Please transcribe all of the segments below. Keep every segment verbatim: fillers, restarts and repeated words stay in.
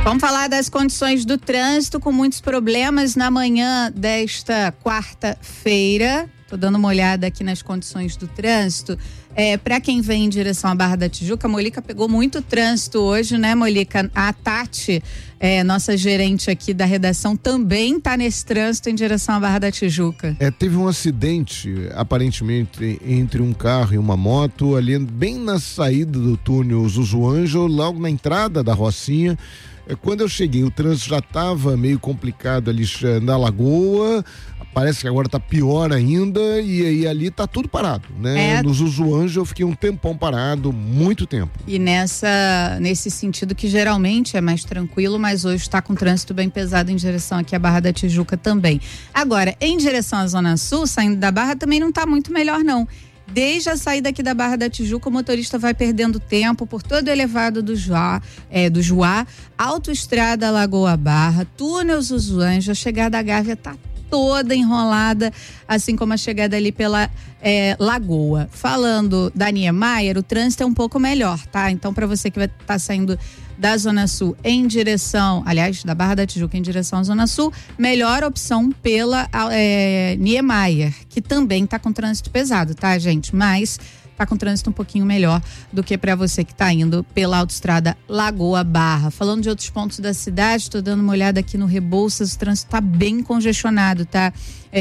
Vamos falar das condições do trânsito, com muitos problemas na manhã desta quarta-feira. Tô dando uma olhada aqui nas condições do trânsito. É, para quem vem em direção à Barra da Tijuca, a Molica pegou muito trânsito hoje, né, Molica? A Tati, é, nossa gerente aqui da redação, também tá nesse trânsito em direção à Barra da Tijuca. É, teve um acidente, aparentemente, entre um carro e uma moto, ali bem na saída do túnel Zuzuanjo, logo na entrada da Rocinha. Quando eu cheguei, o trânsito já estava meio complicado ali na Lagoa, parece que agora está pior ainda, e aí ali tá tudo parado, né? É. No Zuzuanjo eu fiquei um tempão parado, muito tempo. E nessa, nesse sentido que geralmente é mais tranquilo, mas hoje está com trânsito bem pesado em direção aqui à Barra da Tijuca também. Agora, em direção à Zona Sul, saindo da Barra, também não está muito melhor não. Desde a saída aqui da Barra da Tijuca, o motorista vai perdendo tempo por todo o elevado do Juá, é, do Juá, autoestrada Lagoa Barra, túnel Zuzuanjo, a chegada da Gávea tá toda enrolada, assim como a chegada ali pela é, Lagoa. Falando da Niemeyer, o trânsito é um pouco melhor, tá? Então, para você que vai estar tá saindo da Zona Sul em direção, aliás, da Barra da Tijuca em direção à Zona Sul, melhor opção pela é, Niemeyer, que também tá com trânsito pesado, tá, gente? Mas tá com trânsito um pouquinho melhor do que para você que tá indo pela autoestrada Lagoa Barra. Falando de outros pontos da cidade, tô dando uma olhada aqui no Rebouças, o trânsito tá bem congestionado, tá?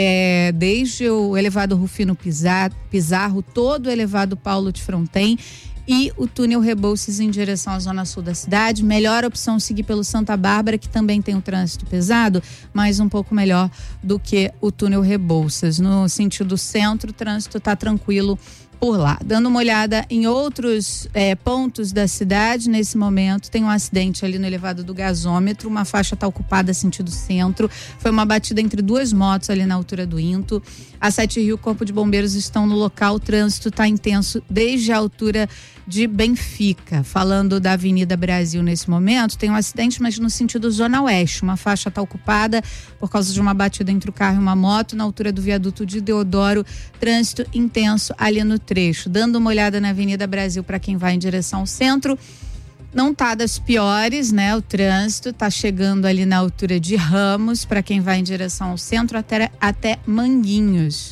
É, desde o elevado Rufino Pizarro, todo o elevado Paulo de Fronten e o túnel Rebouças em direção à zona sul da cidade. Melhor opção seguir pelo Santa Bárbara, que também tem um trânsito pesado, mas um pouco melhor do que o túnel Rebouças. No sentido centro, o trânsito tá tranquilo por lá. Dando uma olhada em outros é, pontos da cidade, nesse momento tem um acidente ali no elevado do gasômetro, uma faixa está ocupada sentido centro, foi uma batida entre duas motos ali na altura do Into. A Sete Rio, Corpo de Bombeiros estão no local, o trânsito está intenso desde a altura de Benfica. Falando da Avenida Brasil nesse momento, tem um acidente, mas no sentido zona oeste, uma faixa está ocupada por causa de uma batida entre o carro e uma moto na altura do viaduto de Deodoro, trânsito intenso ali no trecho. Dando uma olhada na Avenida Brasil para quem vai em direção ao centro, não tá das piores, né? O trânsito tá chegando ali na altura de Ramos para quem vai em direção ao centro até, até Manguinhos.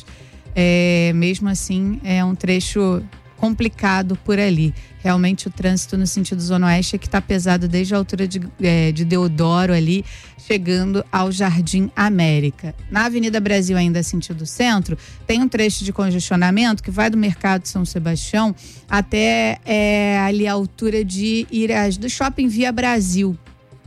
É, mesmo assim, é um trecho complicado por ali. Realmente o trânsito no sentido zona oeste é que está pesado desde a altura de, é, de Deodoro ali, chegando ao Jardim América. Na Avenida Brasil, ainda sentido centro, tem um trecho de congestionamento que vai do Mercado de São Sebastião até é, ali a altura de Irás, do Shopping Via Brasil.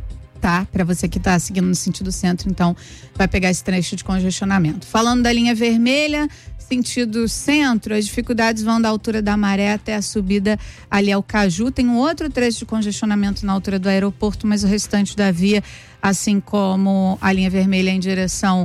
Tá? Para você que está seguindo no sentido centro, então vai pegar esse trecho de congestionamento. Falando da linha vermelha, sentido centro, as dificuldades vão da altura da Maré até a subida ali ao Caju. Tem um outro trecho de congestionamento na altura do aeroporto, mas o restante da via, assim como a linha vermelha em direção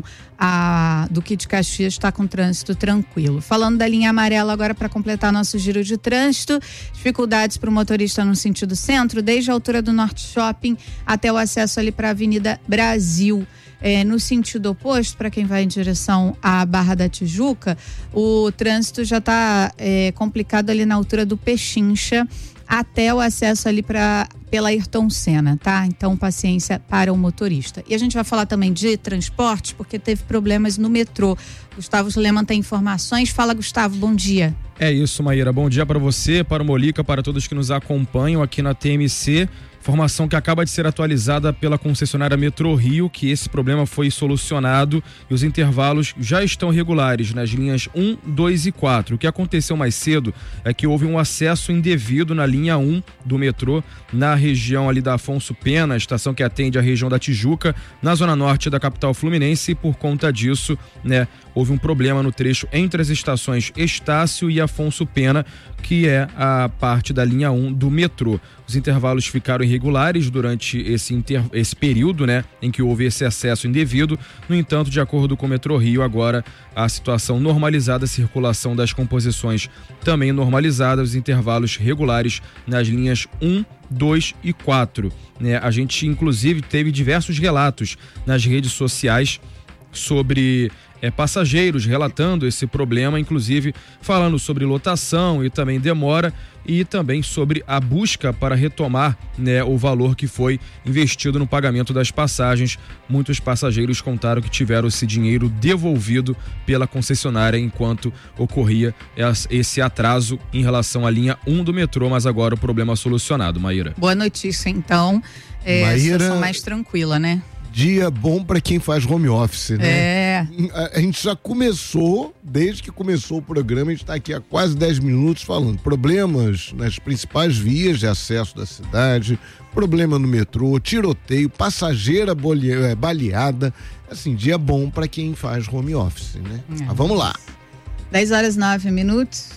a Duque de Caxias, está com trânsito tranquilo. Falando da linha amarela agora, para completar nosso giro de trânsito, dificuldades para o motorista no sentido centro, desde a altura do Norte Shopping até o acesso ali para a Avenida Brasil. É, no sentido oposto, para quem vai em direção à Barra da Tijuca, o trânsito já está é, complicado ali na altura do Pechincha até o acesso ali para pela Ayrton Senna, tá? Então, paciência para o motorista. E a gente vai falar também de transportes, porque teve problemas no metrô. Gustavo Leman tem informações. Fala, Gustavo, bom dia. É isso, Maíra. Bom dia para você, para o Molica, para todos que nos acompanham aqui na T M C. Informação que acaba de ser atualizada pela concessionária Metrô Rio, que esse problema foi solucionado e os intervalos já estão regulares nas linhas um, dois e quatro. O que aconteceu mais cedo é que houve um acesso indevido na linha um do metrô, na região ali da Afonso Pena, estação que atende a região da Tijuca, na zona norte da capital fluminense, e por conta disso, né, houve um problema no trecho entre as estações Estácio e Afonso Pena, que é a parte da linha um do metrô. Os intervalos ficaram irregulares durante esse, inter... esse período, né, em que houve esse acesso indevido. No entanto, de acordo com o Metrô Rio, agora a situação normalizada, a circulação das composições também normalizada, os intervalos regulares nas linhas um, dois e quatro. Né? A gente, inclusive, teve diversos relatos nas redes sociais sobre é, passageiros relatando esse problema, inclusive falando sobre lotação e também demora, e também sobre a busca para retomar, né, o valor que foi investido no pagamento das passagens. Muitos passageiros contaram que tiveram esse dinheiro devolvido pela concessionária enquanto ocorria esse atraso em relação à linha um do metrô, mas agora o problema solucionado. Maíra. Boa notícia, então. É, Maíra... a situação mais tranquila, né? Dia bom para quem faz home office, né? É. A, a gente já começou, desde que começou o programa, a gente está aqui há quase dez minutos falando problemas nas principais vias de acesso da cidade, problema no metrô, tiroteio, passageira bolha, baleada. Assim, dia bom para quem faz home office, né? É. Mas vamos lá. dez horas e nove minutos.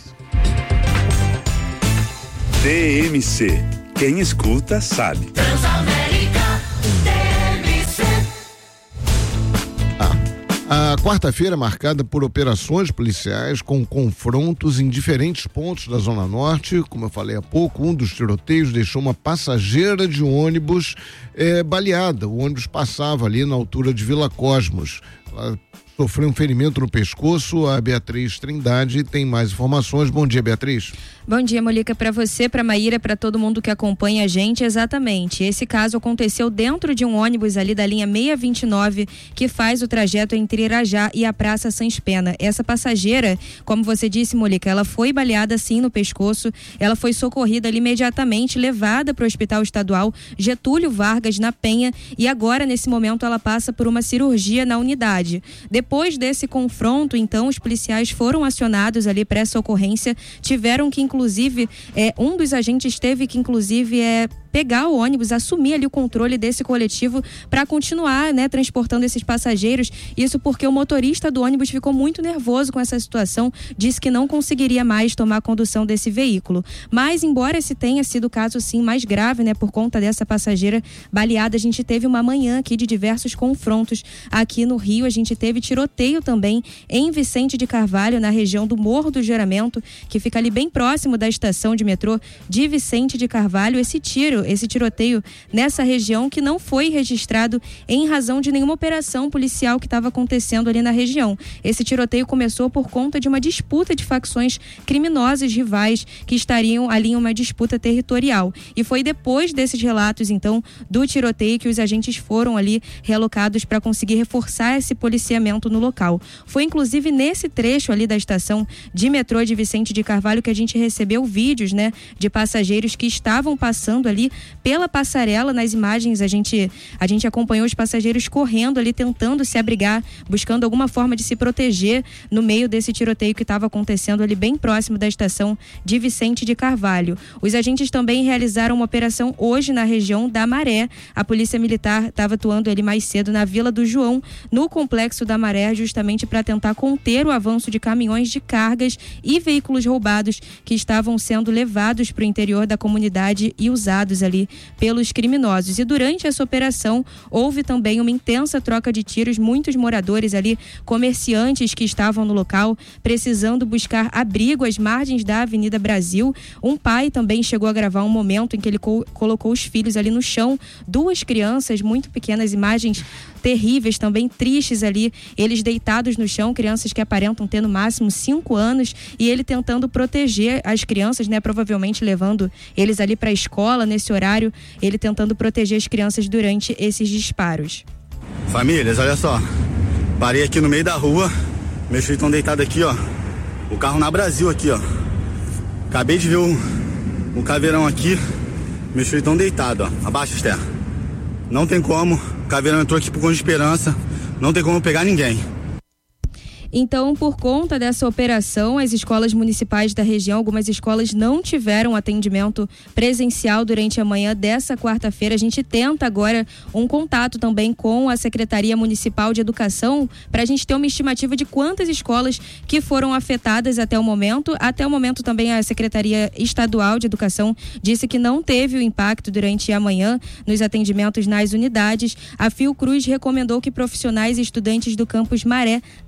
T M C. Quem escuta sabe. Transamérica. A quarta-feira é marcada por operações policiais com confrontos em diferentes pontos da Zona Norte. Como eu falei há pouco, um dos tiroteios deixou uma passageira de ônibus é, baleada. O ônibus passava ali na altura de Vila Cosmos. Ela sofreu um ferimento no pescoço. A Beatriz Trindade tem mais informações. Bom dia, Beatriz. Bom dia, Molica, para você, para Maíra, para todo mundo que acompanha a gente. Exatamente, esse caso aconteceu dentro de um ônibus ali da linha seiscentos e vinte e nove, que faz o trajeto entre Irajá e a Praça Sans Pena. Essa passageira, como você disse, Molica, ela foi baleada sim no pescoço, ela foi socorrida ali imediatamente, levada para o Hospital Estadual Getúlio Vargas, na Penha, e agora, nesse momento, ela passa por uma cirurgia na unidade. Depois desse confronto, então, os policiais foram acionados ali para essa ocorrência, tiveram que, inclusive, Inclusive, é, um dos agentes teve que, inclusive, é, pegar o ônibus, assumir ali o controle desse coletivo para continuar, né, transportando esses passageiros. Isso porque o motorista do ônibus ficou muito nervoso com essa situação, disse que não conseguiria mais tomar a condução desse veículo. Mas, embora esse tenha sido o caso, sim, mais grave, né, por conta dessa passageira baleada, a gente teve uma manhã aqui de diversos confrontos aqui no Rio. A gente teve tiroteio também em Vicente de Carvalho, na região do Morro do Geramento, que fica ali bem próximo da estação de metrô de Vicente de Carvalho. Esse tiro, esse tiroteio nessa região, que não foi registrado em razão de nenhuma operação policial que estava acontecendo ali na região. Esse tiroteio começou por conta de uma disputa de facções criminosas rivais que estariam ali em uma disputa territorial. E foi depois desses relatos, então, do tiroteio que os agentes foram ali realocados para conseguir reforçar esse policiamento no local. Foi inclusive nesse trecho ali da estação de metrô de Vicente de Carvalho que a gente recebeu vídeos, né, de passageiros que estavam passando ali pela passarela. Nas imagens a gente, a gente acompanhou os passageiros correndo ali, tentando se abrigar, buscando alguma forma de se proteger no meio desse tiroteio que estava acontecendo ali bem próximo da estação de Vicente de Carvalho. Os agentes também realizaram uma operação hoje na região da Maré. A Polícia Militar estava atuando ali mais cedo na Vila do João, no Complexo da Maré, justamente para tentar conter o avanço de caminhões de cargas e veículos roubados que estavam sendo levados para o interior da comunidade e usados ali pelos criminosos. E durante essa operação houve também uma intensa troca de tiros, muitos moradores ali, comerciantes que estavam no local precisando buscar abrigo às margens da Avenida Brasil. Um pai também chegou a gravar um momento em que ele co- colocou os filhos ali no chão, duas crianças muito pequenas, imagens terríveis, também tristes ali, eles deitados no chão, crianças que aparentam ter no máximo cinco anos, e ele tentando proteger as crianças, né, provavelmente levando eles ali para a escola nesse horário, ele tentando proteger as crianças durante esses disparos. Famílias, olha só, parei aqui no meio da rua, meus filhos estão deitados aqui, ó, o carro na Brasil aqui, ó, acabei de ver um, um caveirão aqui, meus filhos estão deitados, ó, abaixa, Esther, não tem como, o caveirão entrou aqui por conta de esperança, não tem como pegar ninguém. Então, por conta dessa operação, as escolas municipais da região, algumas escolas não tiveram atendimento presencial durante a manhã dessa quarta-feira. A gente tenta agora um contato também com a Secretaria Municipal de Educação para a gente ter uma estimativa de quantas escolas que foram afetadas até o momento. Até o momento também a Secretaria Estadual de Educação disse que não teve o impacto durante a manhã nos atendimentos nas unidades. A Fiocruz recomendou que profissionais e estudantes do campus Maré trabalhem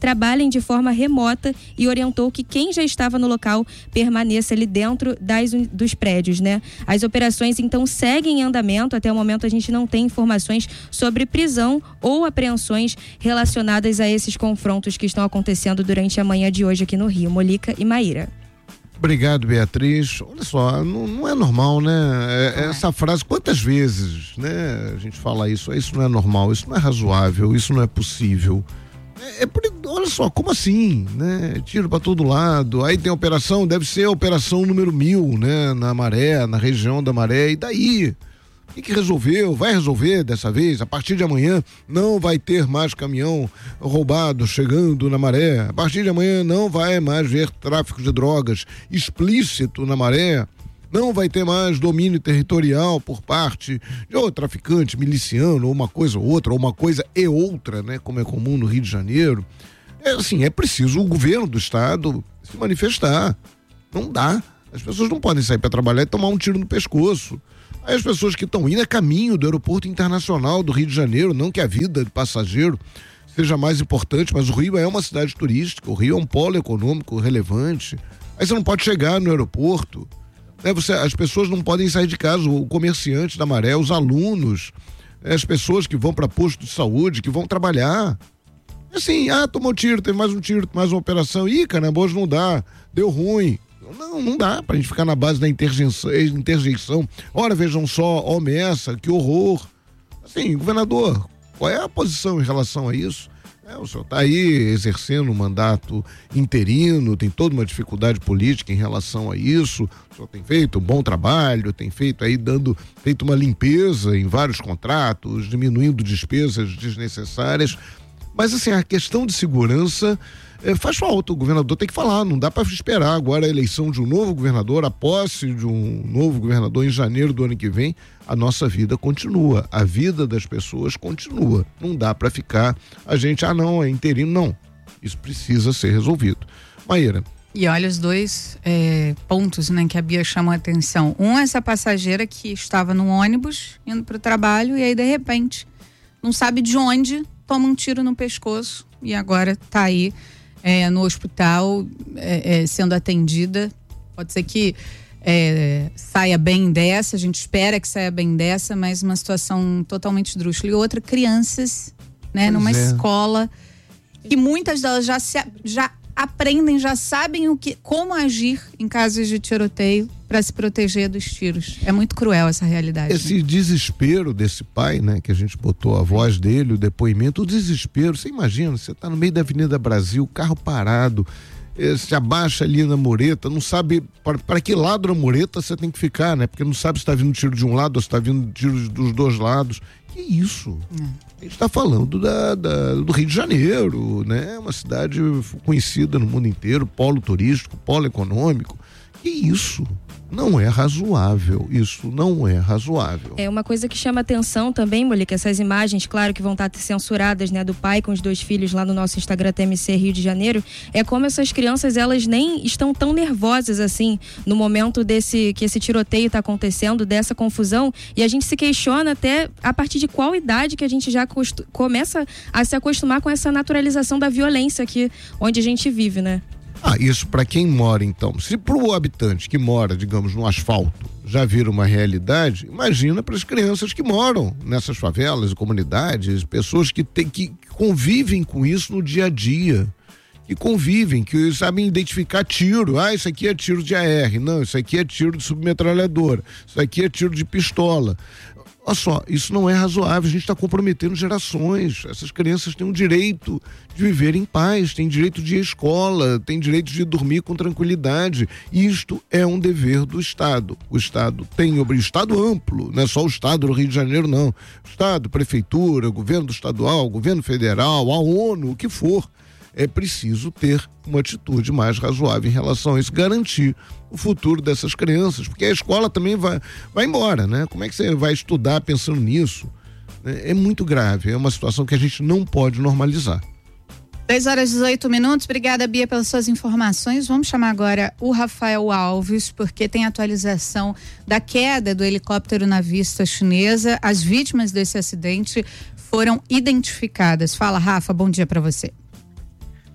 de forma remota e orientou que quem já estava no local permaneça ali dentro das, dos prédios, né? As operações então seguem em andamento. Até o momento a gente não tem informações sobre prisão ou apreensões relacionadas a esses confrontos que estão acontecendo durante a manhã de hoje aqui no Rio. Molica e Maíra. Obrigado, Beatriz. Olha só, não, não é normal, né? É, é essa frase, quantas vezes, né? A gente fala isso, isso não é normal, isso não é razoável, isso não é possível. É, é, olha só, como assim, né? Tiro para todo lado, aí tem a operação, deve ser a operação número mil, né? Na Maré, na região da Maré, e daí? O que, que resolveu? Vai resolver dessa vez? A partir de amanhã não vai ter mais caminhão roubado chegando na Maré. A partir de amanhã não vai mais ver tráfico de drogas explícito na Maré. Não vai ter mais domínio territorial por parte de ou traficante, miliciano, ou uma coisa ou outra, ou uma coisa e outra, né? Como é comum no Rio de Janeiro. É assim, é preciso o governo do estado se manifestar. Não dá. As pessoas não podem sair para trabalhar e tomar um tiro no pescoço. Aí as pessoas que estão indo a caminho do aeroporto internacional do Rio de Janeiro, não que a vida de passageiro seja mais importante, mas o Rio é uma cidade turística, o Rio é um polo econômico relevante. Aí você não pode chegar no aeroporto, né? Você, as pessoas não podem sair de casa, o comerciante da Maré, os alunos, as pessoas que vão para posto de saúde, que vão trabalhar. Assim, ah, tomou tiro, teve mais um tiro, mais uma operação, ih, caramba, hoje não dá, deu ruim. Não, não dá pra gente ficar na base da interjeição. interjeição. Ora, vejam só, omessa, que horror. Assim, governador, qual é a posição em relação a isso? É, o senhor tá aí exercendo um mandato interino, tem toda uma dificuldade política em relação a isso. O senhor tem feito um bom trabalho, tem feito aí, dando, feito uma limpeza em vários contratos, diminuindo despesas desnecessárias. Mas assim, a questão de segurança é, faz falta, o governador tem que falar, não dá para esperar agora a eleição de um novo governador, a posse de um novo governador em janeiro do ano que vem. A nossa vida continua, a vida das pessoas continua, não dá para ficar, a gente, ah não, é interino, não, isso precisa ser resolvido. Maíra. E olha os dois é, pontos, né, que a Bia chamou a atenção. Um, essa passageira que estava no ônibus, indo para o trabalho, e aí de repente, não sabe de onde, toma um tiro no pescoço e agora está aí é, no hospital é, é, sendo atendida. Pode ser que é, saia bem dessa, a gente espera que saia bem dessa, mas uma situação totalmente esdrúxula. E outra, crianças, né, pois numa é. escola, que muitas delas já, se, já aprendem, já sabem o que, como agir em casos de tiroteio para se proteger dos tiros. É muito cruel essa realidade. Esse né? desespero desse pai, né, que a gente botou a voz dele, o depoimento, o desespero, você imagina, você tá no meio da Avenida Brasil, carro parado, eh, se abaixa ali na mureta, não sabe para que lado da mureta você tem que ficar, né, porque não sabe se tá vindo tiro de um lado ou se tá vindo tiro dos dois lados. Que isso? É. A gente está falando da, da, do Rio de Janeiro, né? Uma cidade conhecida no mundo inteiro, polo turístico, polo econômico. Que isso? Não é razoável, isso não é razoável. É uma coisa que chama atenção também, Molica, essas imagens, claro que vão estar censuradas, né, do pai com os dois filhos lá no nosso Instagram T M C Rio de Janeiro, é como essas crianças, elas nem estão tão nervosas assim, no momento desse, que esse tiroteio está acontecendo, dessa confusão, e a gente se questiona até a partir de qual idade que a gente já costu- começa a se acostumar com essa naturalização da violência aqui, onde a gente vive, né? Ah, isso para quem mora então, se pro habitante que mora, digamos, no asfalto, já vira uma realidade, imagina para as crianças que moram nessas favelas e comunidades, pessoas que, tem, que convivem com isso no dia a dia, que convivem, que sabem identificar tiro, ah, isso aqui é tiro de A R, não, isso aqui é tiro de submetralhadora, isso aqui é tiro de pistola. Olha só, isso não é razoável, a gente está comprometendo gerações. Essas crianças têm o direito de viver em paz, têm direito de ir à escola, têm direito de dormir com tranquilidade. Isto é um dever do Estado. O Estado tem, o Estado amplo, não é só o Estado do Rio de Janeiro, não. Estado, prefeitura, governo estadual, governo federal, a ONU, o que for. É preciso ter uma atitude mais razoável em relação a isso, garantir o futuro dessas crianças, porque a escola também vai, vai embora, né? Como é que você vai estudar pensando nisso? É, é muito grave, é uma situação que a gente não pode normalizar. dez horas e dezoito minutos, obrigada, Bia, pelas suas informações. Vamos chamar agora o Rafael Alves, porque tem atualização da queda do helicóptero na Vista Chinesa. As vítimas desse acidente foram identificadas. Fala, Rafa, bom dia para você.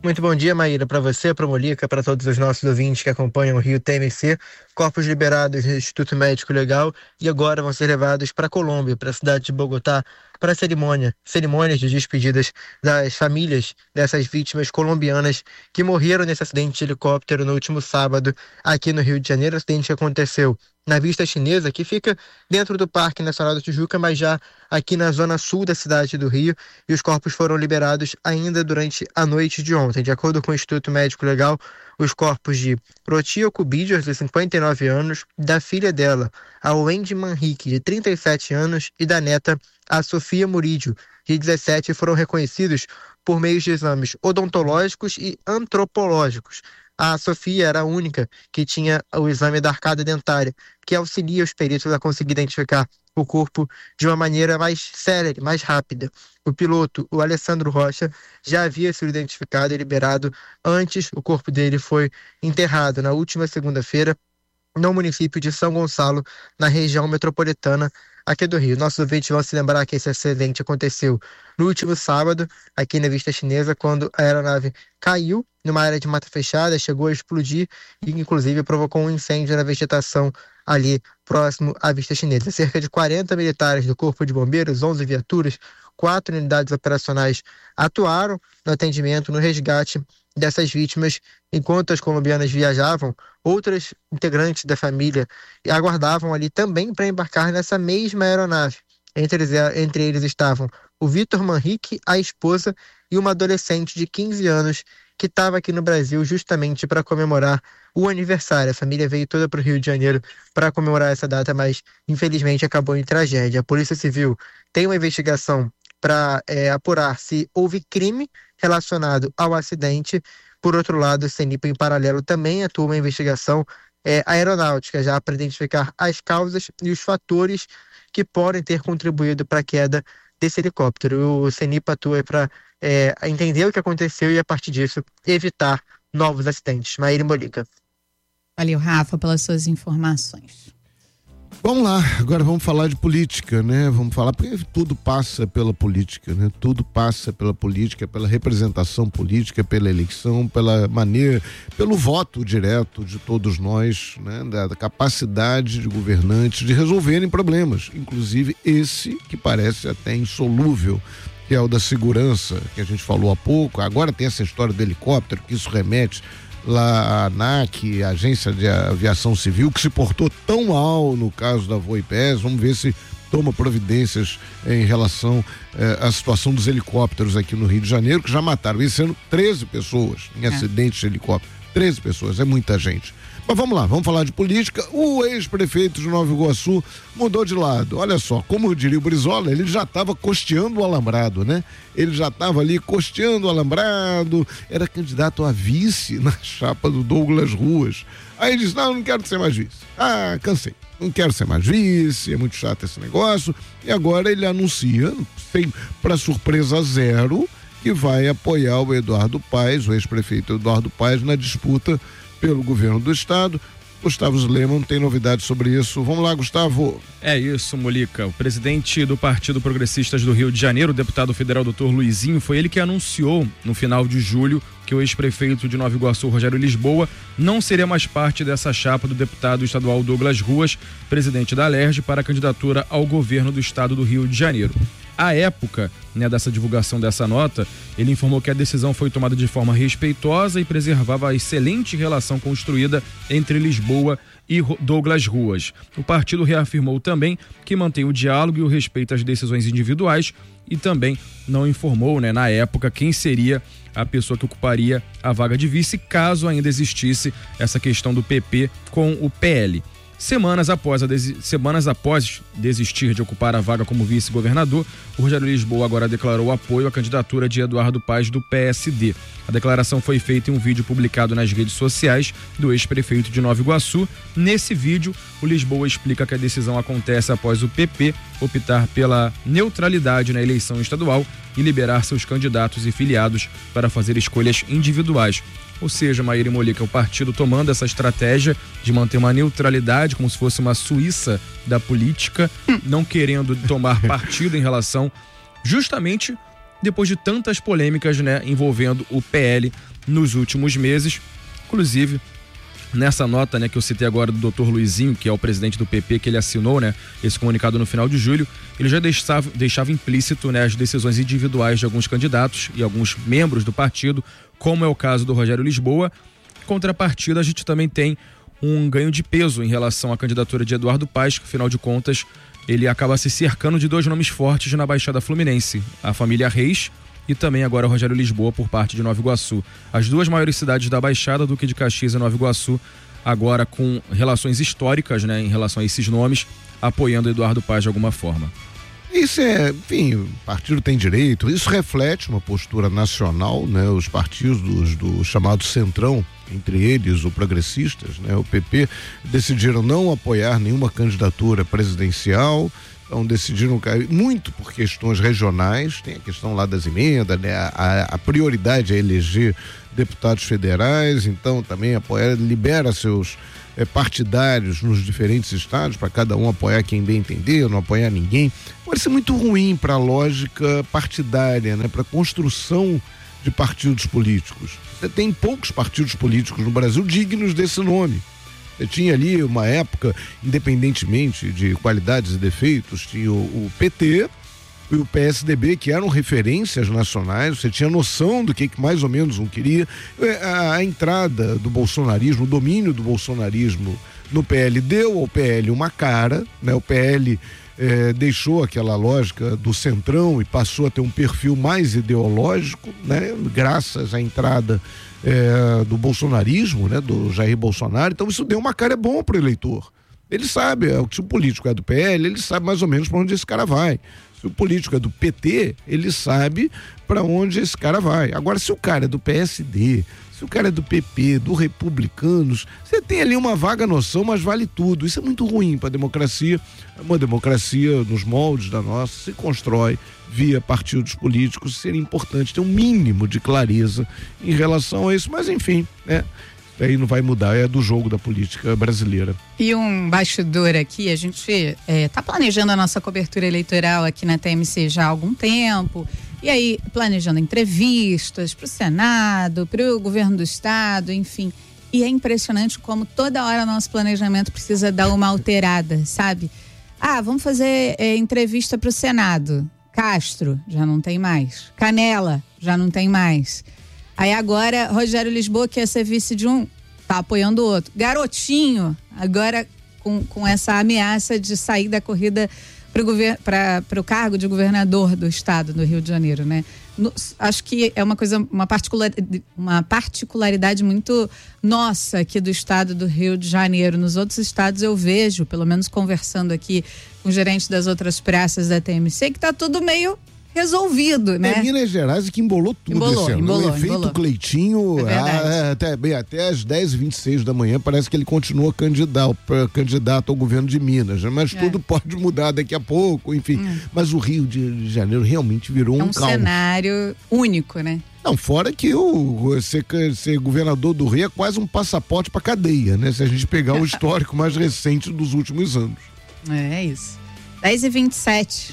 Muito bom dia, Maíra, para você, para o Molica, para todos os nossos ouvintes que acompanham o Rio T M C. Corpos liberados do Instituto Médico Legal e agora vão ser levados para Colômbia, para a cidade de Bogotá, para a cerimônia, cerimônias de despedidas das famílias dessas vítimas colombianas que morreram nesse acidente de helicóptero no último sábado aqui no Rio de Janeiro. Acidente que aconteceu na Vista Chinesa, que fica dentro do Parque Nacional da Tijuca, mas já aqui na zona sul da cidade do Rio, e os corpos foram liberados ainda durante a noite de ontem. De acordo com o Instituto Médico Legal, os corpos de Protia Cubidios, de cinquenta e nove anos, da filha dela, a Wendy Manrique, de trinta e sete anos, e da neta, a Sofia Murídio, de dezessete, foram reconhecidos por meios de exames odontológicos e antropológicos. A Sofia era a única que tinha o exame da arcada dentária, que auxilia os peritos a conseguir identificar o corpo de uma maneira mais célere, mais rápida. O piloto, o Alessandro Rocha, já havia sido identificado e liberado antes. O corpo dele foi enterrado na última segunda-feira no município de São Gonçalo, na região metropolitana aqui do Rio. Nossos ouvintes vão se lembrar que esse acidente aconteceu no último sábado, aqui na Vista Chinesa, quando a aeronave caiu numa área de mata fechada, chegou a explodir e, inclusive, provocou um incêndio na vegetação ali próximo à Vista Chinesa. Cerca de quarenta militares do Corpo de Bombeiros, onze viaturas, quatro unidades operacionais atuaram no atendimento, no resgate dessas vítimas. Enquanto as colombianas viajavam, outras integrantes da família aguardavam ali também para embarcar nessa mesma aeronave. Entre eles, entre eles estavam o Vitor Manrique, a esposa, e uma adolescente de quinze anos que estava aqui no Brasil justamente para comemorar o aniversário. A família veio toda para o Rio de Janeiro para comemorar essa data, mas infelizmente acabou em tragédia. A Polícia Civil tem uma investigação para é, apurar se houve crime relacionado ao acidente. Por outro lado, o CENIPA, em paralelo, também atua uma investigação é, aeronáutica, já para identificar as causas e os fatores que podem ter contribuído para a queda desse helicóptero. O CENIPA atua para é, entender o que aconteceu e, a partir disso, evitar novos acidentes. Maíra Molica. Valeu, Rafa, pelas suas informações. Vamos lá, agora vamos falar de política, né? Vamos falar, porque tudo passa pela política, né? Tudo passa pela política, pela representação política, pela eleição, pela maneira, pelo voto direto de todos nós, né? Da, da capacidade de governantes de resolverem problemas, inclusive esse que parece até insolúvel, que é o da segurança, que a gente falou há pouco. Agora tem essa história do helicóptero, que isso remete lá a ANAC, a Agência de Aviação Civil, que se portou tão mal no caso da Voipés. Vamos ver se toma providências em relação eh, à situação dos helicópteros aqui no Rio de Janeiro, que já mataram esse ano treze pessoas em é. acidentes de helicóptero. treze pessoas, é muita gente. Mas vamos lá, vamos falar de política. O ex-prefeito de Nova Iguaçu mudou de lado. Olha só, como diria o Brizola, ele já estava costeando o alambrado, né? Ele já estava ali costeando o alambrado, era candidato a vice na chapa do Douglas Ruas. Aí disse, não, não quero ser mais vice. Ah, cansei, não quero ser mais vice, é muito chato esse negócio. E agora ele anuncia, para surpresa zero, que vai apoiar o Eduardo Paes, o ex-prefeito Eduardo Paes, na disputa pelo governo do estado. Gustavo Lehmann tem novidades sobre isso. Vamos lá, Gustavo. É isso, Molica. O presidente do Partido Progressistas do Rio de Janeiro, o deputado federal doutor Luizinho, foi ele que anunciou no final de julho que o ex-prefeito de Nova Iguaçu, Rogério Lisboa, não seria mais parte dessa chapa do deputado estadual Douglas Ruas, presidente da Alerj, para a candidatura ao governo do estado do Rio de Janeiro. À época, né, dessa divulgação dessa nota, ele informou que a decisão foi tomada de forma respeitosa e preservava a excelente relação construída entre Lisboa e Douglas Ruas. O partido reafirmou também que mantém o diálogo e o respeito às decisões individuais e também não informou, né, na época, quem seria a pessoa que ocuparia a vaga de vice, caso ainda existisse essa questão do P P com o P L. Semanas após, a desi- Semanas após desistir de ocupar a vaga como vice-governador, o Rogério Lisboa agora declarou apoio à candidatura de Eduardo Paes do P S D. A declaração foi feita em um vídeo publicado nas redes sociais do ex-prefeito de Nova Iguaçu. Nesse vídeo, o Lisboa explica que a decisão acontece após o P P optar pela neutralidade na eleição estadual e liberar seus candidatos e filiados para fazer escolhas individuais. Ou seja, Maíra e Molica, o partido tomando essa estratégia de manter uma neutralidade, como se fosse uma Suíça da política, não querendo tomar partido em relação, justamente depois de tantas polêmicas, né, envolvendo o P L nos últimos meses. Inclusive, nessa nota, né, que eu citei agora do doutor Luizinho, que é o presidente do P P, que ele assinou, né, esse comunicado no final de julho, ele já deixava, deixava implícito, né, as decisões individuais de alguns candidatos e alguns membros do partido, como é o caso do Rogério Lisboa. Em contrapartida, a gente também tem um ganho de peso em relação à candidatura de Eduardo Paes, que afinal de contas ele acaba se cercando de dois nomes fortes na Baixada Fluminense, a família Reis e também agora o Rogério Lisboa por parte de Nova Iguaçu. As duas maiores cidades da Baixada, Duque de Caxias e Nova Iguaçu, agora com relações históricas, né, em relação a esses nomes, apoiando Eduardo Paes de alguma forma. Isso é, enfim, o partido tem direito, isso reflete uma postura nacional, né? Os partidos do, do chamado Centrão, entre eles o Progressistas, né? O P P, decidiram não apoiar nenhuma candidatura presidencial. Então decidiram cair muito por questões regionais, tem a questão lá das emendas, né? A, a prioridade é eleger deputados federais, então também apoiar, libera seus é, partidários nos diferentes estados para cada um apoiar quem bem entender, não apoiar ninguém. Pode ser muito ruim para a lógica partidária, né? Para a construção de partidos políticos. Você tem poucos partidos políticos no Brasil dignos desse nome. Você tinha ali uma época, independentemente de qualidades e defeitos, tinha o, o P T e o P S D B, que eram referências nacionais, você tinha noção do que, que mais ou menos um queria. A, a entrada do bolsonarismo, o domínio do bolsonarismo no P L deu ao P L uma cara, né? O P L eh, deixou aquela lógica do centrão e passou a ter um perfil mais ideológico, né? Graças à entrada É, do bolsonarismo, né, do Jair Bolsonaro. Então isso deu uma cara bom pro eleitor. Ele sabe, se o político é do P L, ele sabe mais ou menos para onde esse cara vai. Se o político é do P T, ele sabe para onde esse cara vai. Agora, se o cara é do P S D, se o cara é do P P, do Republicanos, você tem ali uma vaga noção, mas vale tudo. Isso é muito ruim para a democracia. Uma democracia nos moldes da nossa se constrói via partidos políticos. Seria importante ter um mínimo de clareza em relação a isso, mas enfim, né? Isso aí não vai mudar, é do jogo da política brasileira. E um bastidor aqui, a gente está é, planejando a nossa cobertura eleitoral aqui na T M C já há algum tempo, e aí planejando entrevistas para o Senado, para o governo do estado, enfim, e é impressionante como toda hora nosso planejamento precisa dar uma alterada, sabe? Ah, vamos fazer é, entrevista para o Senado. Castro, já não tem mais. Canela, já não tem mais. Aí agora, Rogério Lisboa, que ia ser vice de um, tá apoiando o outro. Garotinho, agora com, com essa ameaça de sair da corrida para o cargo de governador do estado do Rio de Janeiro, né? No, acho que é uma coisa, uma, particular, uma particularidade muito nossa aqui do estado do Rio de Janeiro. Nos outros estados eu vejo, pelo menos conversando aqui com o gerente das outras praças da T M C, que tá tudo meio resolvido, né? É Minas Gerais que embolou tudo embolou, esse ano. Embolou, o efeito embolou. Cleitinho, é ah, até, bem, até às dez e vinte e seis da manhã parece que ele continua candidato, candidato ao governo de Minas, mas é. tudo pode mudar daqui a pouco, enfim. Hum. Mas o Rio de Janeiro realmente virou é um, um caos. cenário único, né? Não, fora que o ser, ser governador do Rio é quase um passaporte para cadeia, né? Se a gente pegar o histórico mais recente dos últimos anos. É isso. dez e vinte e sete.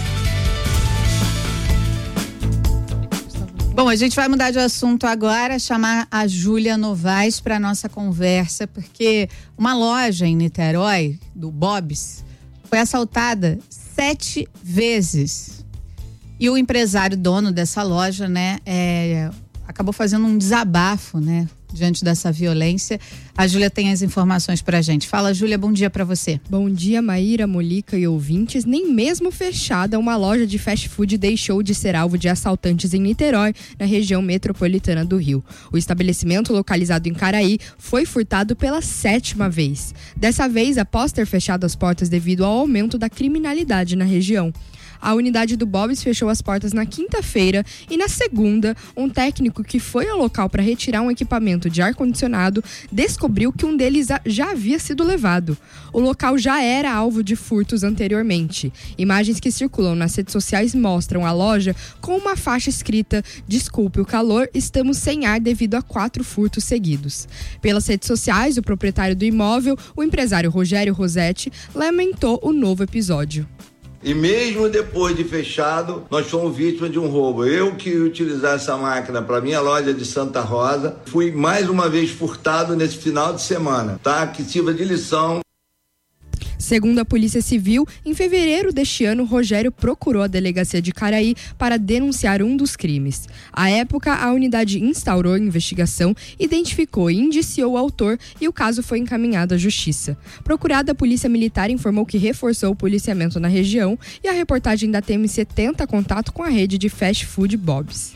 Bom, a gente vai mudar de assunto agora, chamar a Júlia Novaes para nossa conversa, porque uma loja em Niterói, do Bob's, foi assaltada sete vezes. E o empresário dono dessa loja, né, é, acabou fazendo um desabafo, né, diante dessa violência. A Júlia tem as informações pra gente. Fala, Júlia, bom dia pra você. Bom dia, Maíra, Molica e ouvintes. Nem mesmo fechada, uma loja de fast food deixou de ser alvo de assaltantes em Niterói, na região metropolitana do Rio. O estabelecimento, localizado em Caraí, foi furtado pela sétima vez. Dessa vez, após ter fechado as portas devido ao aumento da criminalidade na região. A unidade do Bob's fechou as portas na quinta-feira e na segunda, um técnico que foi ao local para retirar um equipamento de ar-condicionado descobriu que um deles já havia sido levado. O local já era alvo de furtos anteriormente. Imagens que circulam nas redes sociais mostram a loja com uma faixa escrita "Desculpe o calor, estamos sem ar devido a quatro furtos seguidos". Pelas redes sociais, o proprietário do imóvel, o empresário Rogério Rosetti, lamentou o novo episódio. E mesmo depois de fechado, nós fomos vítimas de um roubo. Eu que utilizar essa máquina para minha loja de Santa Rosa, fui mais uma vez furtado nesse final de semana, tá? Que sirva de lição. Segundo a Polícia Civil, em fevereiro deste ano, Rogério procurou a delegacia de Caraí para denunciar um dos crimes. À época, a unidade instaurou a investigação, identificou e indiciou o autor e o caso foi encaminhado à Justiça. Procurada, a Polícia Militar informou que reforçou o policiamento na região e a reportagem da T M C tenta contato com a rede de fast food Bob's.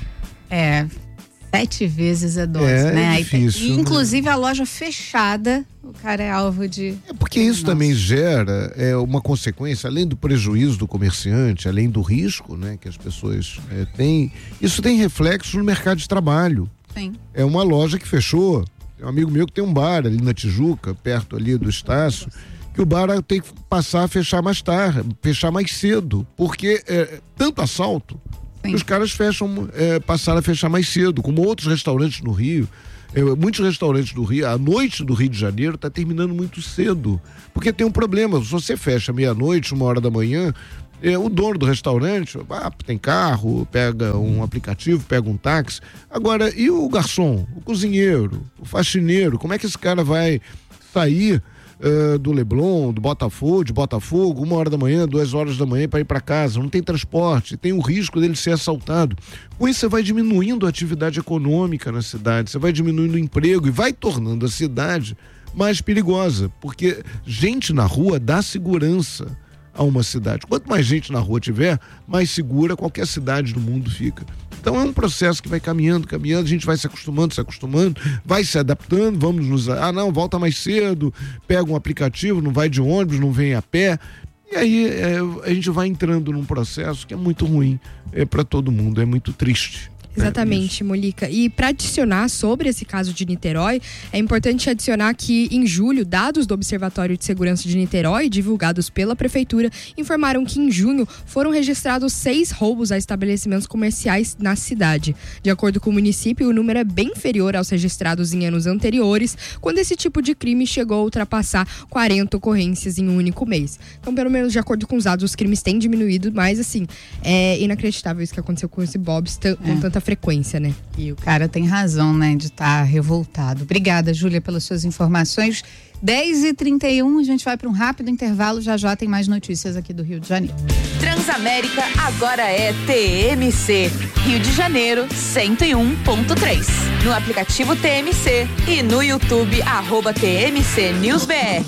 É... Sete vezes é dose, é, né? É difícil, Aí, inclusive, a loja fechada, o cara é alvo de... É porque isso Nossa. também gera é, uma consequência, além do prejuízo do comerciante, além do risco, né, que as pessoas é, têm, isso tem reflexo no mercado de trabalho. Sim. É uma loja que fechou. Tem um amigo meu que tem um bar ali na Tijuca, perto ali do Estácio, que o bar tem que passar a fechar mais tarde, fechar mais cedo, porque é tanto assalto... Sim. Os caras fecham, é, passaram a fechar mais cedo, como outros restaurantes no Rio. É, muitos restaurantes do Rio, a noite do Rio de Janeiro está terminando muito cedo. Porque tem um problema, se você fecha meia-noite, uma hora da manhã, é, o dono do restaurante, ah, tem carro, pega um aplicativo, pega um táxi. Agora, e o garçom, o cozinheiro, o faxineiro, como é que esse cara vai sair Uh, do Leblon, do Botafogo, de Botafogo, uma hora da manhã, duas horas da manhã para ir para casa, não tem transporte, tem o risco dele ser assaltado. Com isso você vai diminuindo a atividade econômica na cidade, você vai diminuindo o emprego e vai tornando a cidade mais perigosa, porque gente na rua dá segurança a uma cidade. Quanto mais gente na rua tiver, mais segura qualquer cidade do mundo fica. Então é um processo que vai caminhando, caminhando, a gente vai se acostumando, se acostumando, vai se adaptando, vamos nos... Ah, não, volta mais cedo, pega um aplicativo, não vai de ônibus, não vem a pé. E aí é, a gente vai entrando num processo que é muito ruim é, para todo mundo, é muito triste. Exatamente, é Molica. E para adicionar sobre esse caso de Niterói, é importante adicionar que em julho, dados do Observatório de Segurança de Niterói, divulgados pela Prefeitura, informaram que em junho foram registrados seis roubos a estabelecimentos comerciais na cidade. De acordo com o município, o número é bem inferior aos registrados em anos anteriores, quando esse tipo de crime chegou a ultrapassar quarenta ocorrências em um único mês. Então, pelo menos de acordo com os dados, os crimes têm diminuído, mas assim, é inacreditável isso que aconteceu com esse Bob's t- com é. tanta frequência, né? E o cara tem razão, né, de estar tá revoltado. Obrigada, Júlia, pelas suas informações. dez e trinta e um, a gente vai para um rápido intervalo, já já tem mais notícias aqui do Rio de Janeiro. Transamérica agora é T M C, Rio de Janeiro cento e um ponto três. No aplicativo T M C e no YouTube, arroba T M C News B R.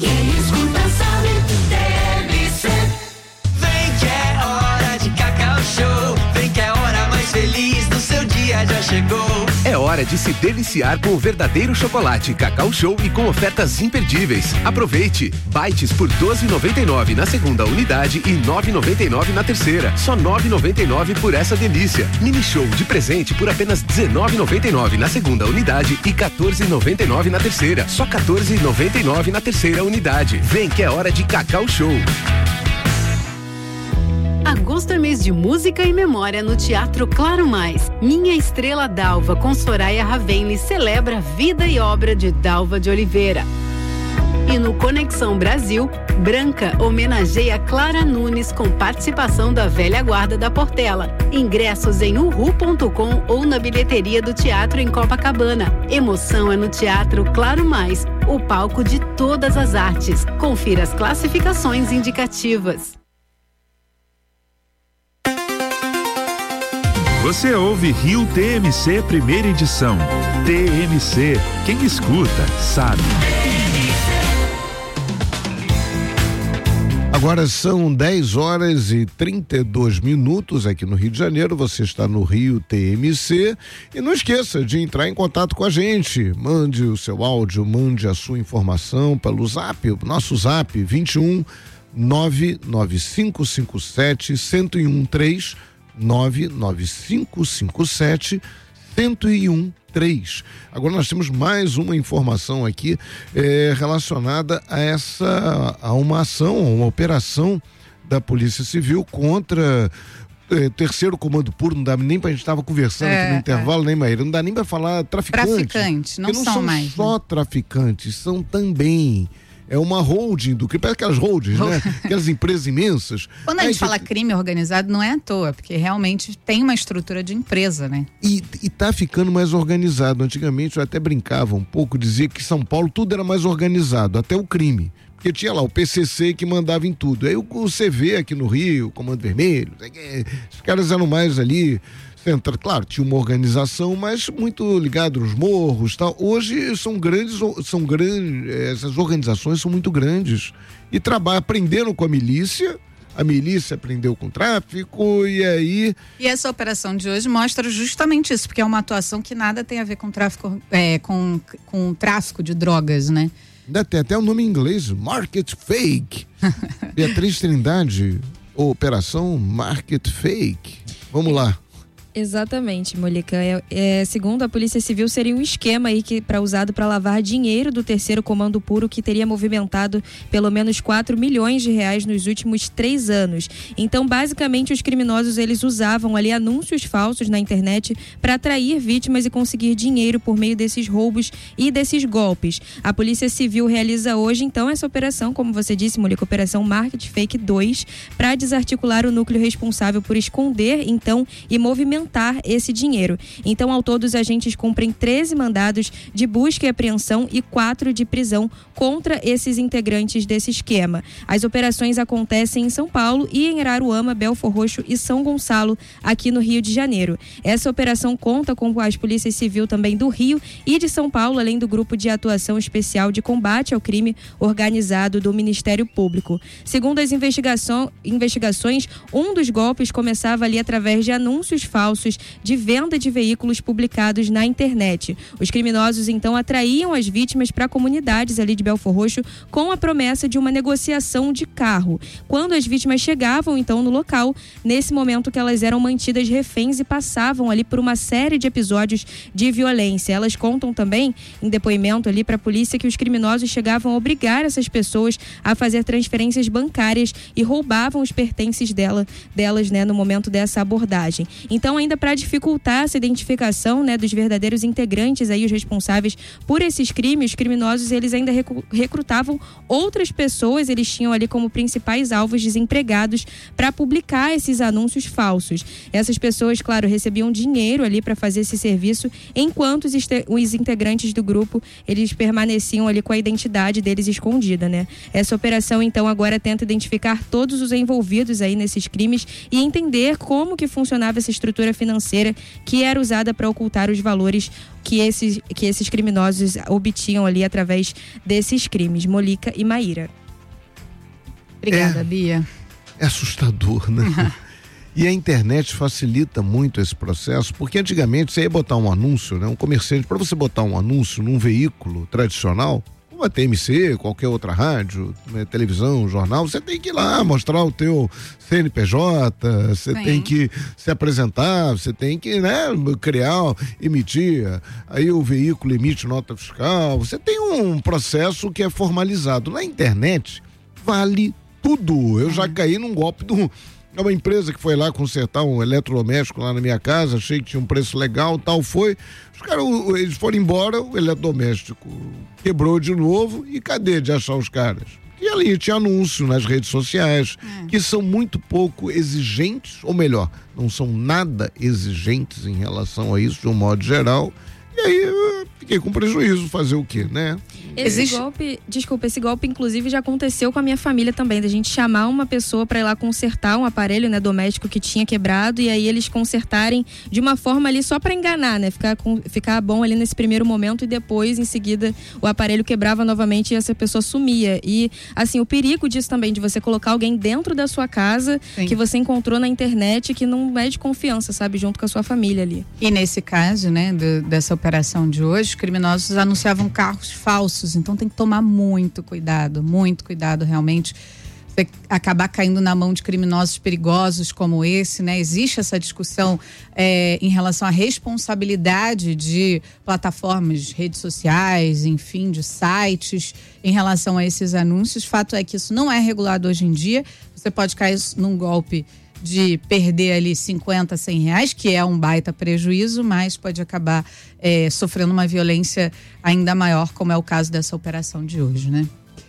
Vem que é hora de Cacau Show, vem que é hora mais feliz do seu dia já chegou. É hora de se deliciar com o verdadeiro chocolate Cacau Show e com ofertas imperdíveis. Aproveite! Bites por doze reais e noventa e nove centavos na segunda unidade e nove reais e noventa e nove centavos na terceira. Só nove reais e noventa e nove centavos por essa delícia. Mini Show de presente por apenas dezenove reais e noventa e nove centavos na segunda unidade e quatorze reais e noventa e nove centavos na terceira. Só quatorze reais e noventa e nove centavos na terceira unidade. Vem que é hora de Cacau Show. Agosto é mês de música e memória no Teatro Claro Mais. Minha Estrela Dalva, com Soraya Ravenli, celebra a vida e obra de Dalva de Oliveira. E no Conexão Brasil, Branca homenageia Clara Nunes com participação da velha guarda da Portela. Ingressos em uhu ponto com ou na bilheteria do teatro em Copacabana. Emoção é no Teatro Claro Mais, o palco de todas as artes. Confira as classificações indicativas. Você ouve Rio T M C primeira edição. T M C, quem escuta, sabe. Agora são dez horas e trinta e dois minutos aqui no Rio de Janeiro. Você está no Rio T M C. E não esqueça de entrar em contato com a gente. Mande o seu áudio, mande a sua informação pelo zap, o nosso zap vinte e um nove nove cinco cinco sete um zero um três. nove nove cinco cinco sete um zero um três. Agora nós temos mais uma informação aqui é, relacionada a essa a uma ação, uma operação da Polícia Civil contra é, terceiro comando puro. Não dá nem pra gente estava conversando é, aqui no intervalo, é. nem Maíra, não dá nem para falar traficante. Traficante, não, não são são mais. Só né? traficantes, são também é uma holding do crime, parece aquelas holdings, né? Aquelas empresas imensas. Quando a Aí gente que... fala crime organizado, não é à toa, porque realmente tem uma estrutura de empresa, né? E, e tá ficando mais organizado. Antigamente eu até brincava um pouco, dizia que São Paulo tudo era mais organizado, até o crime. Porque tinha lá o P C C que mandava em tudo. Aí o, o C V aqui no Rio, o Comando Vermelho, os caras eram mais ali... Claro, tinha uma organização, mas muito ligado nos morros, tal. Hoje são grandes, são grandes, essas organizações são muito grandes e trabalham, aprenderam com a milícia, a milícia aprendeu com o tráfico e aí... E essa operação de hoje mostra justamente isso, porque é uma atuação que nada tem a ver com tráfico, é, com, com tráfico de drogas, né? Ainda tem até o nome em inglês, Market Fake. Beatriz Trindade, Operação Market Fake. Vamos lá. Exatamente, Mônica. É, é, segundo a Polícia Civil, seria um esquema aí que para usado para lavar dinheiro do terceiro comando puro, que teria movimentado pelo menos quatro milhões de reais nos últimos três anos. Então, basicamente, os criminosos eles usavam ali anúncios falsos na internet para atrair vítimas e conseguir dinheiro por meio desses roubos e desses golpes. A Polícia Civil realiza hoje, então, essa operação, como você disse, Mônica, Operação Market Fake dois, para desarticular o núcleo responsável por esconder, então, e movimentar esse dinheiro. Então, ao todo, os agentes cumprem treze mandados de busca e apreensão e quatro de prisão contra esses integrantes desse esquema. As operações acontecem em São Paulo e em Araruama, Belfor Roxo e São Gonçalo, aqui no Rio de Janeiro. Essa operação conta com as polícias civil também do Rio e de São Paulo, além do Grupo de Atuação Especial de Combate ao Crime Organizado do Ministério Público. Segundo as investigação, investigações, um dos golpes começava ali através de anúncios falsos de venda de veículos publicados na internet. Os criminosos então atraíam as vítimas para comunidades ali de Belfor Roxo com a promessa de uma negociação de carro. Quando as vítimas chegavam então no local, nesse momento que elas eram mantidas reféns e passavam ali por uma série de episódios de violência. Elas contam também em depoimento ali para a polícia que os criminosos chegavam a obrigar essas pessoas a fazer transferências bancárias e roubavam os pertences dela, delas, né, no momento dessa abordagem. Então, ainda para dificultar essa identificação, né, dos verdadeiros integrantes aí, os responsáveis por esses crimes, os criminosos eles ainda recrutavam outras pessoas, eles tinham ali como principais alvos desempregados para publicar esses anúncios falsos. Essas pessoas, claro, recebiam dinheiro ali para fazer esse serviço, enquanto os, os integrantes do grupo, eles permaneciam ali com a identidade deles escondida, né? Essa operação, então, agora tenta identificar todos os envolvidos aí nesses crimes e entender como que funcionava essa estrutura financeira que era usada para ocultar os valores que esses, que esses criminosos obtinham ali através desses crimes. Mônica e Maíra. Obrigada, é, Bia. É assustador, né? E a internet facilita muito esse processo, porque antigamente você ia botar um anúncio, né? Um comerciante, para você botar um anúncio num veículo tradicional, como a T M C, qualquer outra rádio, né, televisão, jornal, você tem que ir lá mostrar o teu C N P J, você Sim. tem que se apresentar, você tem que, né, criar, emitir, aí o veículo emite nota fiscal, você tem um processo que é formalizado. Na internet, vale tudo. Eu já caí num golpe do... É uma empresa que foi lá consertar um eletrodoméstico lá na minha casa, achei que tinha um preço legal, tal, foi. Os caras, eles foram embora, o eletrodoméstico quebrou de novo, e cadê de achar os caras? E ali tinha anúncio nas redes sociais, é. que são muito pouco exigentes, ou melhor, não são nada exigentes em relação a isso, de um modo geral. E aí eu fiquei com prejuízo, fazer o quê, né? Esse Existe... golpe, desculpa, esse golpe inclusive já aconteceu com a minha família também, da gente chamar uma pessoa para ir lá consertar um aparelho, né, doméstico que tinha quebrado, e aí eles consertarem de uma forma ali só para enganar, né, ficar, com, ficar bom ali nesse primeiro momento, e depois em seguida o aparelho quebrava novamente e essa pessoa sumia. E assim, o perigo disso também, de você colocar alguém dentro da sua casa, Sim. que você encontrou na internet, que não é de confiança, sabe, junto com a sua família ali. E nesse caso, né, do, dessa operação de hoje, os criminosos anunciavam carros falsos, então tem que tomar muito cuidado, muito cuidado realmente. Você acabar caindo na mão de criminosos perigosos como esse, né? Existe essa discussão é, em relação à responsabilidade de plataformas, redes sociais, enfim, de sites, em relação a esses anúncios. Fato é que isso não é regulado hoje em dia. Você pode cair num golpe de perder ali cinquenta, cem reais, que é um baita prejuízo, mas pode acabar é, sofrendo uma violência ainda maior, como é o caso dessa operação de hoje, né?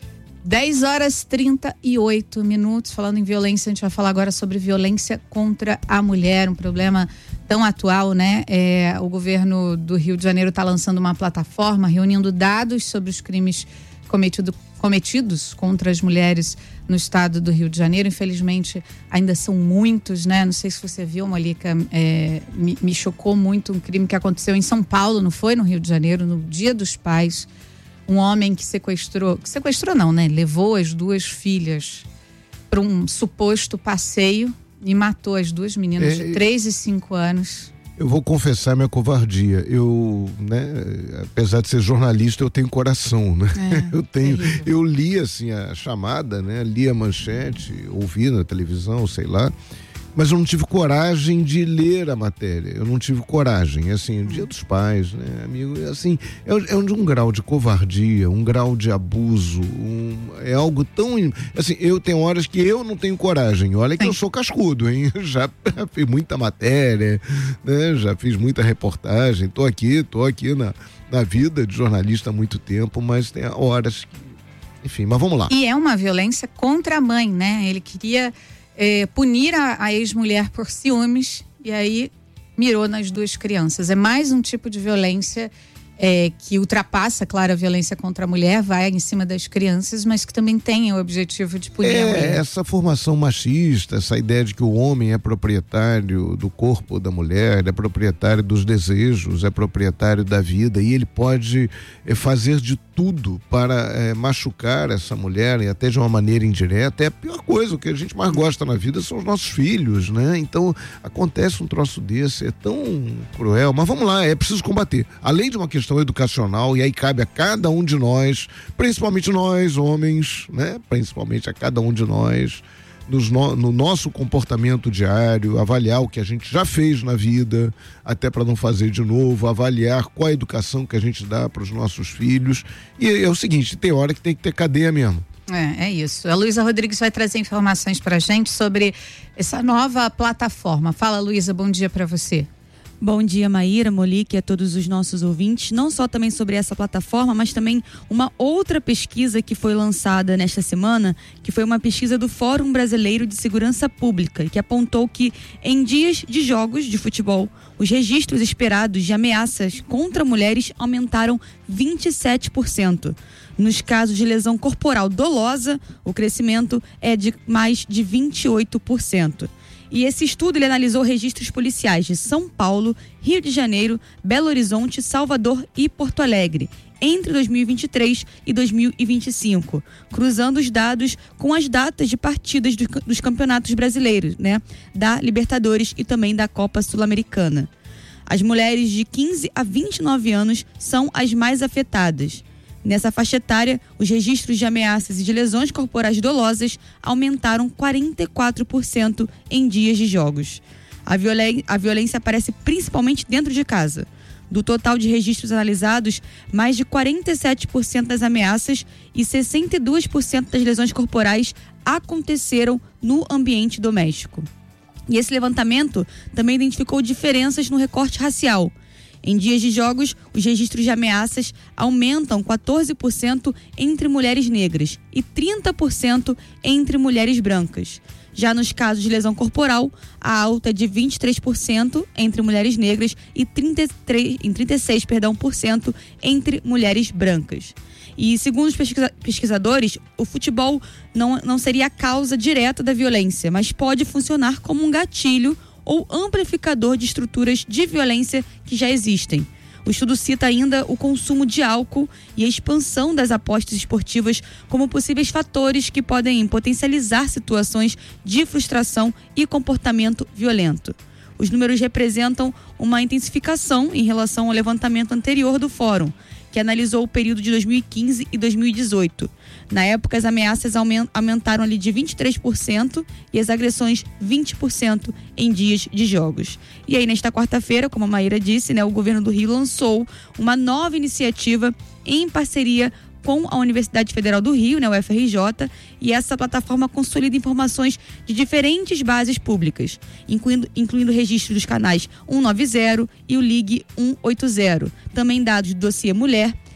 dez horas e trinta e oito minutos. Falando em violência, a gente vai falar agora sobre violência contra a mulher, um problema tão atual, né? É, o governo do Rio de Janeiro está lançando uma plataforma reunindo dados sobre os crimes cometido, cometidos contra as mulheres no estado do Rio de Janeiro. Infelizmente, ainda são muitos, né? Não sei se você viu, Molica, é, me, me chocou muito um crime que aconteceu em São Paulo, não foi no Rio de Janeiro, no Dia dos Pais. Um homem que sequestrou, que sequestrou não, né? Levou as duas filhas para um suposto passeio e matou as duas meninas é, de três e cinco anos. Eu vou confessar minha covardia. Eu, né, apesar de ser jornalista, eu tenho coração, né? É, eu tenho. Terrível. Eu li assim a chamada, né? Li a manchete, ouvi na televisão, sei lá. Mas eu não tive coragem de ler a matéria. Eu não tive coragem. Assim, o Dia dos Pais, né, amigo? Assim, é, é de um grau de covardia, um grau de abuso. Um, é algo tão. Assim, eu tenho horas que eu não tenho coragem. Olha que Sim. eu sou cascudo, hein? Já fiz muita matéria, né? Já fiz muita reportagem. Tô aqui, tô aqui na, na vida de jornalista há muito tempo, mas tem horas que. Enfim, mas vamos lá. E é uma violência contra a mãe, né? Ele queria. É, punir a, a ex-mulher por ciúmes e aí mirou nas duas crianças. É mais um tipo de violência é, que ultrapassa, claro, a violência contra a mulher, vai em cima das crianças, mas que também tem o objetivo de punir é, a mulher. Essa formação machista, essa ideia de que o homem é proprietário do corpo da mulher, é proprietário dos desejos, é proprietário da vida e ele pode é, fazer de tudo para é, machucar essa mulher e até de uma maneira indireta. É a pior coisa, o que a gente mais gosta na vida são os nossos filhos, né? Então acontece um troço desse, é tão cruel, mas vamos lá, é preciso combater. Além de uma questão educacional, e aí cabe a cada um de nós, principalmente nós, homens, né? Principalmente a cada um de nós, Nos no, no nosso comportamento diário, avaliar o que a gente já fez na vida, até para não fazer de novo, avaliar qual a educação que a gente dá para os nossos filhos. E é o seguinte, tem hora que tem que ter cadeia mesmo. É, é isso. A Luísa Rodrigues vai trazer informações para a gente sobre essa nova plataforma. Fala, Luísa, bom dia para você. Bom dia, Maíra, Molique e a todos os nossos ouvintes. Não só também sobre essa plataforma, mas também uma outra pesquisa que foi lançada nesta semana, que foi uma pesquisa do Fórum Brasileiro de Segurança Pública, que apontou que em dias de jogos de futebol, os registros esperados de ameaças contra mulheres aumentaram vinte e sete por cento. Nos casos de lesão corporal dolosa, o crescimento é de mais de vinte e oito por cento. E esse estudo ele analisou registros policiais de São Paulo, Rio de Janeiro, Belo Horizonte, Salvador e Porto Alegre, entre dois mil e vinte e três e dois mil e vinte e cinco, cruzando os dados com as datas de partidas do, dos campeonatos brasileiros, né, da Libertadores e também da Copa Sul-Americana. As mulheres de quinze a vinte e nove anos são as mais afetadas. Nessa faixa etária, os registros de ameaças e de lesões corporais dolosas aumentaram quarenta e quatro por cento em dias de jogos. A, violen- a violência aparece principalmente dentro de casa. Do total de registros analisados, mais de quarenta e sete por cento das ameaças e sessenta e dois por cento das lesões corporais aconteceram no ambiente doméstico. E esse levantamento também identificou diferenças no recorte racial. Em dias de jogos, os registros de ameaças aumentam quatorze por cento entre mulheres negras e trinta por cento entre mulheres brancas. Já nos casos de lesão corporal, a alta é de vinte e três por cento entre mulheres negras e trinta e três, em trinta e seis por cento entre mulheres brancas. E segundo os pesquisa- pesquisadores, o futebol não, não seria a causa direta da violência, mas pode funcionar como um gatilho ou amplificador de estruturas de violência que já existem. O estudo cita ainda o consumo de álcool e a expansão das apostas esportivas como possíveis fatores que podem potencializar situações de frustração e comportamento violento. Os números representam uma intensificação em relação ao levantamento anterior do Fórum, que analisou o período de dois mil e quinze e dois mil e dezoito. Na época, as ameaças aumentaram ali de vinte e três por cento e as agressões vinte por cento em dias de jogos. E aí, nesta quarta-feira, como a Maíra disse, né, o governo do Rio lançou uma nova iniciativa em parceria com a Universidade Federal do Rio, né, o F R J, e essa plataforma consolida informações de diferentes bases públicas, incluindo, incluindo registro dos canais cento e noventa e o Ligue cento e oitenta, também dados do dossiê Mulher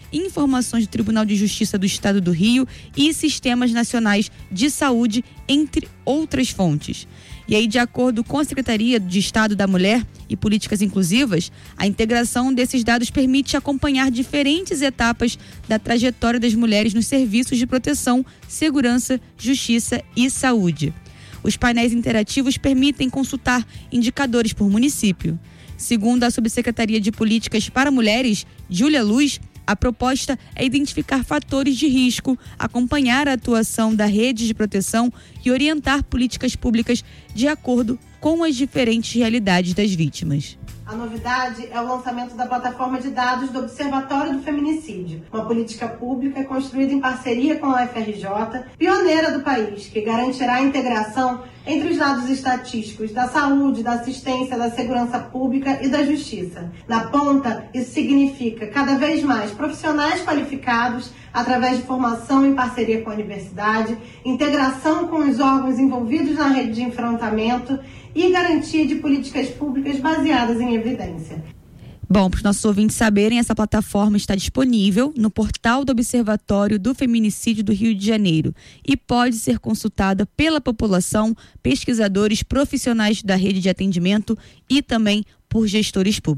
informações do Tribunal de Justiça do Estado do Rio e sistemas nacionais de saúde, entre outras fontes. E aí, de acordo com a Secretaria de Estado da Mulher e Políticas Inclusivas, a integração desses dados permite acompanhar diferentes etapas da trajetória das mulheres nos serviços de proteção, segurança, justiça e saúde. Os painéis interativos permitem consultar indicadores por município. Segundo a Subsecretaria de Políticas para Mulheres, Júlia Luz, a proposta é identificar fatores de risco, acompanhar a atuação da rede de proteção e orientar políticas públicas de acordo com as diferentes realidades das vítimas. A novidade é o lançamento da plataforma de dados do Observatório do Feminicídio, uma política pública construída em parceria com a U F R J, pioneira do país, que garantirá a integração entre os dados estatísticos da saúde, da assistência, da segurança pública e da justiça. Na ponta, isso significa cada vez mais profissionais qualificados através de formação em parceria com a universidade, integração com os órgãos envolvidos na rede de enfrentamento e garantia de políticas públicas baseadas em evidência. Bom, para os nossos ouvintes saberem, essa plataforma está disponível no portal do Observatório do Feminicídio do Rio de Janeiro e pode ser consultada pela população, pesquisadores, profissionais da rede de atendimento e também por gestores públicos.